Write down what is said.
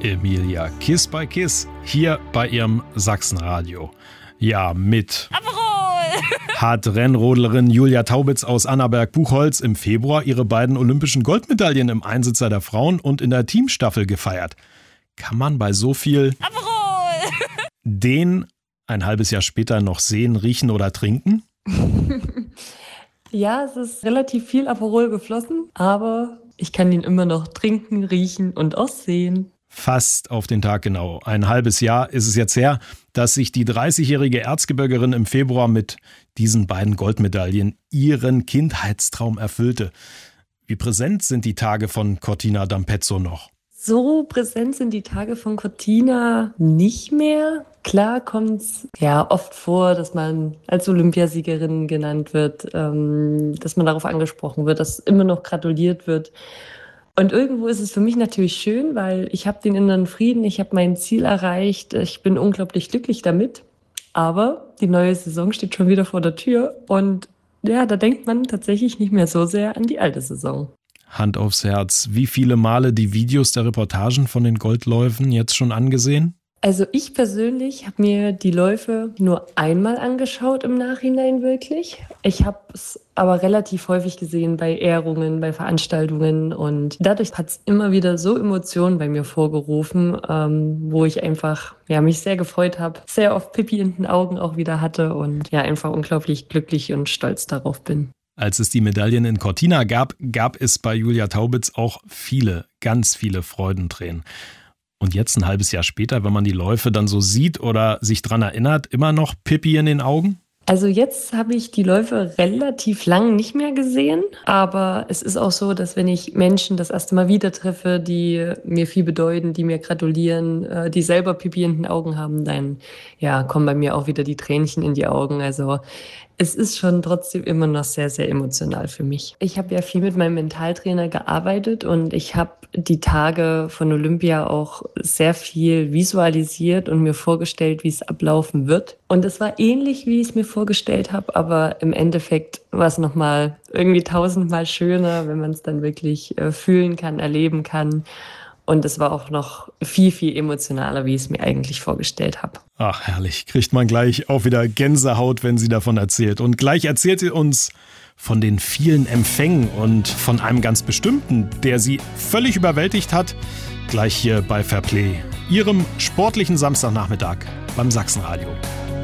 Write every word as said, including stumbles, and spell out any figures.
Emilia Kiss by Kiss hier bei ihrem Sachsenradio. Ja, mit Aperol! hat Rennrodlerin Julia Taubitz aus Annaberg-Buchholz im Februar ihre beiden olympischen Goldmedaillen im Einsitzer der Frauen und in der Teamstaffel gefeiert. Kann man bei so viel Aperol! den ein halbes Jahr später noch sehen, riechen oder trinken? Ja, es ist relativ viel Aperol geflossen, aber ich kann ihn immer noch trinken, riechen und auch sehen. Fast auf den Tag genau. Ein halbes Jahr ist es jetzt her, dass sich die dreißigjährige Erzgebirgerin im Februar mit diesen beiden Goldmedaillen ihren Kindheitstraum erfüllte. Wie präsent sind die Tage von Cortina d'Ampezzo noch? So präsent sind die Tage von Cortina nicht mehr. Klar kommt es ja oft vor, dass man als Olympiasiegerin genannt wird, ähm, dass man darauf angesprochen wird, dass immer noch gratuliert wird. Und irgendwo ist es für mich natürlich schön, weil ich habe den inneren Frieden, ich habe mein Ziel erreicht, ich bin unglaublich glücklich damit. Aber die neue Saison steht schon wieder vor der Tür und ja, da denkt man tatsächlich nicht mehr so sehr an die alte Saison. Hand aufs Herz, wie viele Male die Videos der Reportagen von den Goldläufen jetzt schon angesehen? Also ich persönlich habe mir die Läufe nur einmal angeschaut im Nachhinein wirklich. Ich habe es aber relativ häufig gesehen bei Ehrungen, bei Veranstaltungen und dadurch hat es immer wieder so Emotionen bei mir vorgerufen, ähm, wo ich einfach ja, mich sehr gefreut habe, sehr oft Pipi in den Augen auch wieder hatte und ja einfach unglaublich glücklich und stolz darauf bin. Als es die Medaillen in Cortina gab, gab es bei Julia Taubitz auch viele, ganz viele Freudentränen. Und jetzt ein halbes Jahr später, wenn man die Läufe dann so sieht oder sich dran erinnert, immer noch Pipi in den Augen? Also jetzt habe ich die Läufe relativ lang nicht mehr gesehen, aber es ist auch so, dass wenn ich Menschen das erste Mal wieder treffe, die mir viel bedeuten, die mir gratulieren, die selber Pipi in den Augen haben, dann ja, kommen bei mir auch wieder die Tränchen in die Augen. Also es ist schon trotzdem immer noch sehr, sehr emotional für mich. Ich habe ja viel mit meinem Mentaltrainer gearbeitet und ich habe die Tage von Olympia auch sehr viel visualisiert und mir vorgestellt, wie es ablaufen wird. Und es war ähnlich, wie ich es mir vorgestellt habe, aber im Endeffekt war es nochmal irgendwie tausendmal schöner, wenn man es dann wirklich äh, fühlen kann, erleben kann. Und es war auch noch viel, viel emotionaler, wie ich es mir eigentlich vorgestellt habe. Ach, herrlich. Kriegt man gleich auch wieder Gänsehaut, wenn sie davon erzählt. Und gleich erzählt sie uns von den vielen Empfängen und von einem ganz bestimmten, der sie völlig überwältigt hat. Gleich hier bei Fairplay, ihrem sportlichen Samstagnachmittag beim Sachsenradio.